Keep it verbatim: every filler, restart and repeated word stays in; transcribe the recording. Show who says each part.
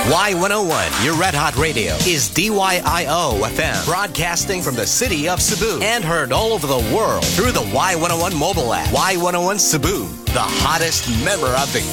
Speaker 1: Y one oh one, your red hot radio, is D Y I O F M, broadcasting from the city of Cebu and heard all over the world through the Y one oh one mobile app. Y one oh one Cebu, the hottest member of the